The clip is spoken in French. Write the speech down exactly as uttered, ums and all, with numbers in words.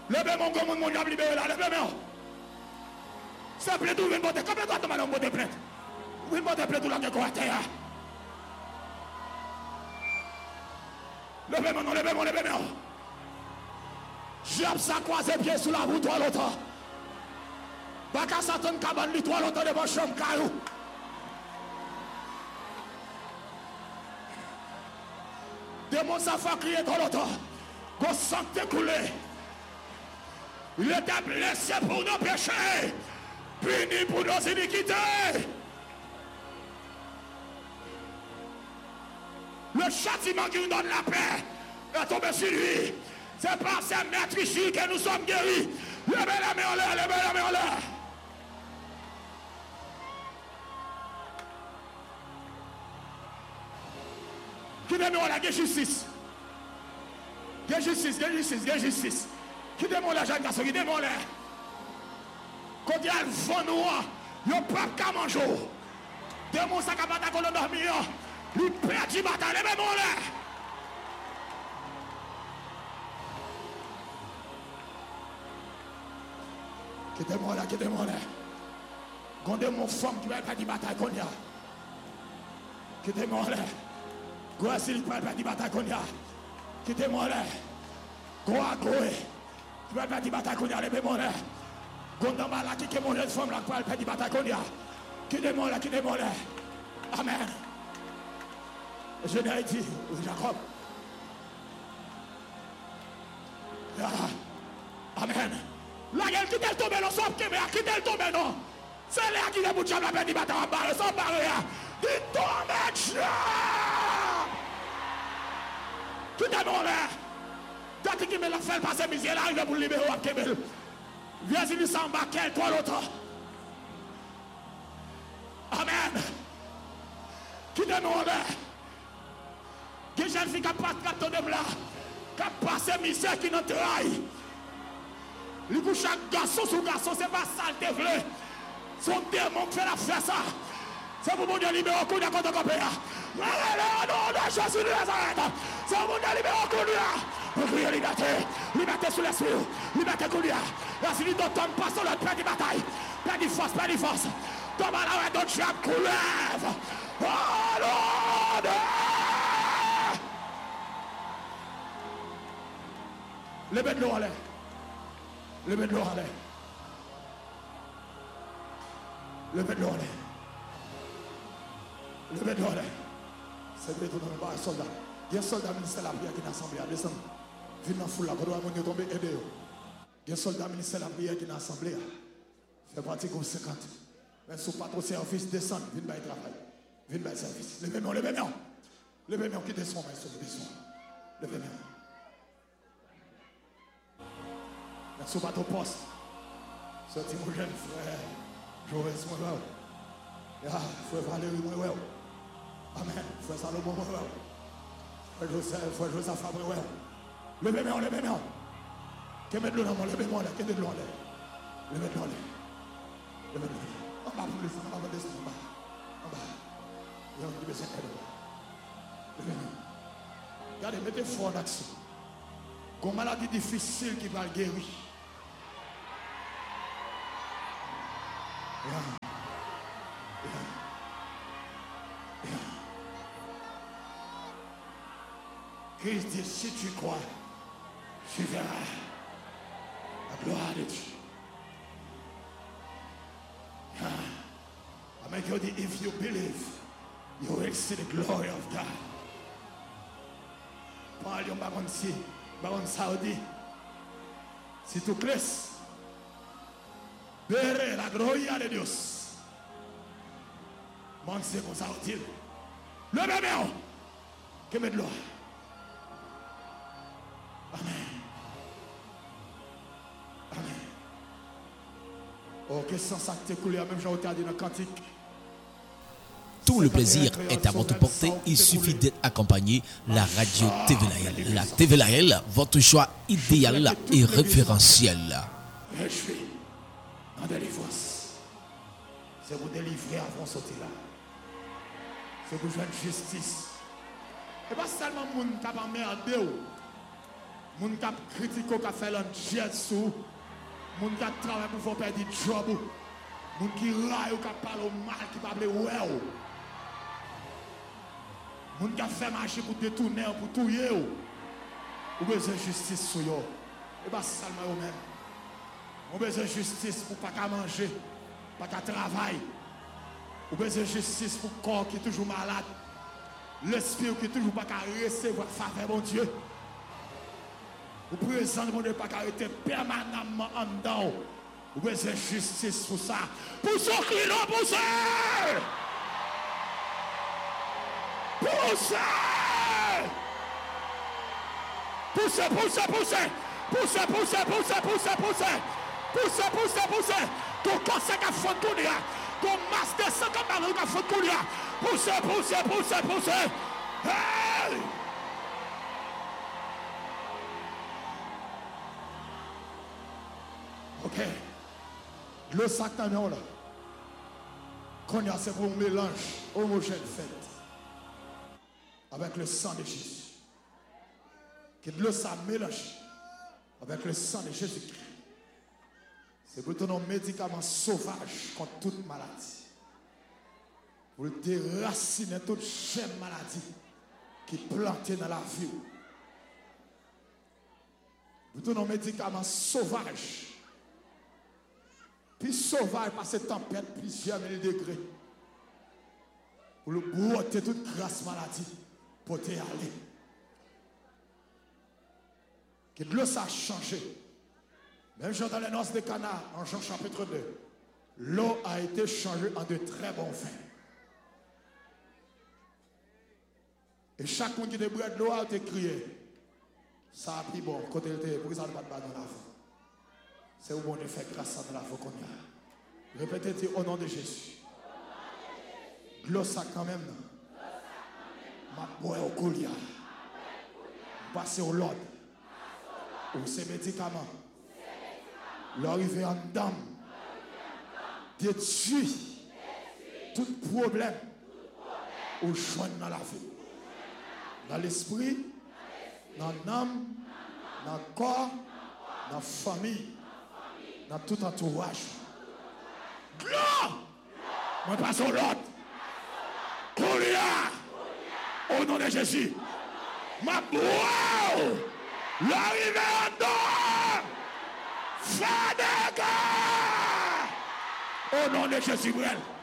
Levez mon gomme, mon diable libéré là, levez-moi. C'est plaît tout, vous venez de combien de temps madame, vous de plainte? Vous venez de plainte tout là, de quoi à terre? Levez-moi, non, levez-moi, levez-moi. J'ai ça croisé pied sous la route, toi l'autre. Baka Satan cabane, lui, toi l'autre devant chambre, caillou. Démon, ça fait crier dans l'autre. Qu'on sang t'écouler. Il était blessé pour nos péchés, puni pour nos iniquités. Le châtiment qui nous donne la paix est tombé sur lui. C'est par ces maîtrises que nous sommes guéris. Levez la main en l'air, levez la main en l'air. Qui demande la justice? Quelle justice, quelle justice, quelle justice. Qui demande la jeune garçon, qui demande la. Quand il y a le vent noir, il n'y a pas qu'à manger. Demande ça qu'à battre contre le dormir. Il perd du bataille, levez mon l'air. Qui demande là, qui demande là. Quand mon femme qui va pas du bataille qu'on y a. Qui demande là. Quoi s'il ne va pas du bataille qu'on y a. Qui demande là. Quoi, quoi. Tu vas pas du bataille qu'on y a, levez mon l'air. Quand on va là, qui est mon jeune femme là, qui va pas du bataille qu'on y a. Qui demande là, qui demande là. Amen. Je n'ai dit, Jacob. Ah. Amen. La gueule qui t'est tombée, non, sans qui t'est tombée, non. C'est là qui est bouché la peine du bataille en barre, sans barrière. Qui tombe, qui t'est mort là. Tant qu'il me l'a fait passer misère, là, il va vous libérer au Québec. Viens ici, sans baquet, toi l'autre. Amen. Qui t'est mort là. Qui jeune fille qui a passé ton là, qui a passé misère qui nous trahit. Le coup chaque garçon sous garçon, c'est pas ça le développé. Son démon qui fait la faire ça. C'est pour mon Dieu libérer au coup de contre le père. Allez, non, non, Jésus de Nazareth. C'est pour mon Dieu libérer au coup de on crie liberté, liberté sous l'esprit, liberté coulia. La Seigneur d'automne passe sur le père de bataille. Père de force, père de force. Tombe à la d'autres chape coulève. Oh Lord! Levez de l'eau à l'air. Levez de l'eau à l'air. Levez de l'eau à l'air. Levez de l'eau à l'air. C'est vrai, tout le monde, un soldat. Il y a un soldat ministère de la prière qui est assemblée à descendre. Viens dans la foule là, quand on est tombé, aidez-vous. Il y a un soldat ministère de la prière qui est assemblée. Fait partie comme cinquante. Mais sous pas trop service, descend, viens dans le travail. Viens dans le service. Levez-moi, levez-moi. Levez-moi, qui descend, mais qui descend. Levez-moi. Mais sous pas trop poste. Sorti mon jeune frère. Joël, moi, ouais. Frère Valérie, moi, ouais. Amen. Frère Salomon, moi, ouais. Frère Joseph, frère Joseph, Fabre, ouais. Levez-moi, levez-moi. Qui met de l'eau dans mon, levez-moi, là. Qui met de l'eau, là. Levez de l'eau, là. Levez de l'eau. En bas, pour descendre, en bas, descendre, en bas. En bas. Il y a un qui besoin d'aide. Levez-moi. Regardez, mettez fort en action. Une maladie difficile qui va le guérir. Yeah. Yeah. Yeah. Christ dit, si tu crois, tu verras la gloire de Dieu. Yeah. I make you the, if you believe, you will see the glory of God. Parle yon baron si, baron Saudi. Si tu crees, veré la gloria de Dios. Manse con Saudi. Le bébé, que me gloire. Amen. Amen. Oh, que sans ça t'es coulé, même j'ai entendu dans le cantique. Tout le plaisir est à votre portée. Il suffit d'être accompagné. La radio T V L A L. La T V L A L, votre choix idéal et référentiel. Je suis en délivrance. C'est vous délivrer avant de sortir là. C'est pour jouer justice. Et pas seulement les gens qui ont merdé. Moun qui critique, qui fait l'anjet sous. Moun qui travaille pour faire perdre du job. Moun qui raille, qui parle au mal, qui parle ouais. Moun qui fait marcher pour détourner, pour touiller. Ou besoin de justice sur yo. Et pas seulement eux même. On besoin de justice pour pas qu'à manger, pas qu'à travailler. On besoin de justice pour le corps qui est toujours malade. L'esprit qui est toujours pas qu'à recevoir faveur, mon Dieu. Ou présent, mon Dieu, pas qu'à rester permanemment en dedans. Ou besoin de justice pour ça. Poussez, clino, poussez! Poussez! Poussez, poussez, poussez! Poussez, poussez, poussez, poussez, poussez! Poussez, poussez, poussez! Ton conseil a fait tout là! Ton masque de cinquante ballons a fait tout là! Poussez, poussez, poussez, poussez! Hey! Ok. Le sac camion là. Qu'on y a, c'est pour un mélange homogène fait avec le sang de Jésus. Que de l'eau ça mélange avec le sang de Jésus-Christ. C'est pour ton médicament sauvage contre toute maladie. Pour déraciner toute chaîne maladie qui est plantée dans la vie. Pour ton médicament sauvage. Puis sauvage par cette tempête, plusieurs mille degrés. Pour le broter toute grasse maladie pour te aller. Que de l'eau ça a changé. Même Jean dans les noces de Cana, en Jean chapitre deux, l'eau a été changée en de très bons vins. Et chaque monde qui débrouille de l'eau a été crié. Ça a pris bon, côté de pour que ça ne va pas dans la vie. C'est où on fait grâce à la vie qu'on a. Répétez au nom de Jésus. De l'eau ça quand même. Ma boue au coulia. Passer au Lord. Ou ces médicaments. L'arrivée en dame. Détruit tout problème. Ou joindre dans la vie. Dans l'esprit, dans l'âme, dans le corps, dans la famille, dans tout entourage. Gloire! Moi passe au Lord. Coulia! Au nom de Jésus. Ma boue! L'arrivée en dehors! Fadega! Au nom de Jésus,